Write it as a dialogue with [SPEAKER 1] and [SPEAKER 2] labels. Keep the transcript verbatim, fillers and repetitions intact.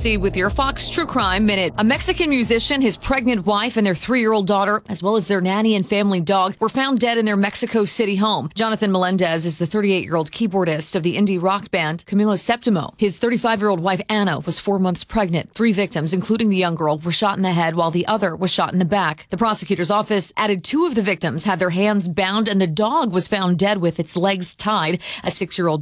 [SPEAKER 1] proceed with your Fox True Crime Minute. A Mexican musician, his pregnant wife, and their three-year-old daughter, as well as their nanny and family dog, were found dead in their Mexico City home. Jonathan Melendez is the thirty-eight-year-old keyboardist of the indie rock band Camilo Septimo. His thirty-five-year-old wife, Anna, was four months pregnant. Three victims, including the young girl, were shot in the head, while the other was shot in the back. The prosecutor's office added two of the victims had their hands bound, and the dog was found dead with its legs tied. A six-year-old